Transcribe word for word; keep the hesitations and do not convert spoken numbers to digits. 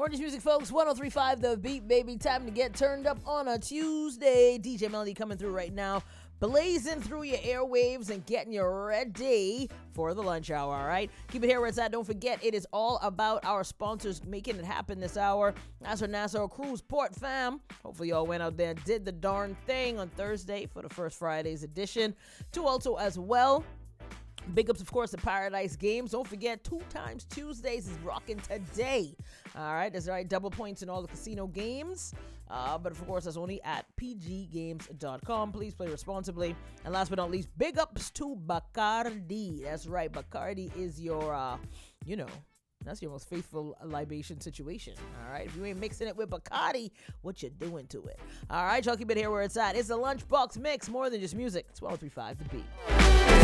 More Just Music, folks. one oh three point five The Beat, baby. Time to get turned up on a Tuesday. D J Melody coming through right now, blazing through your airwaves and getting you ready for the lunch hour, all right? Keep it here where it's at. Don't forget, it is all about our sponsors making it happen this hour. Nasser Nassau Cruise Port fam. Hopefully y'all went out there and did the darn thing on Thursday for the first Friday's edition. To also as well, big ups, of course, the Paradise Games. Don't forget, two times Tuesdays is rocking today. All right, that's right. Double points in all the casino games. Uh, but, of course, that's only at p g games dot com. Please play responsibly. And last but not least, big ups to Bacardi. That's right. Bacardi is your, uh, you know, that's your most faithful libation situation. All right. If you ain't mixing it with Bacardi, what you doing to it? All right, y'all keep it here where it's at. It's a Lunchbox Mix. More than just music. It's one oh three point five The Beat.